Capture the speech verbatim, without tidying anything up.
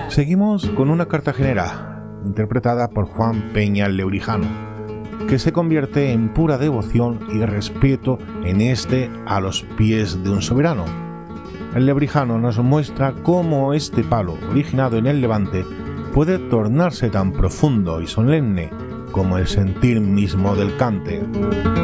Seguimos con una cartagenera, interpretada por Juan Peña el Lebrijano, que se convierte en pura devoción y respeto en este a los pies de un soberano. El Lebrijano nos muestra cómo este palo, originado en el Levante, puede tornarse tan profundo y solemne como el sentir mismo del cante.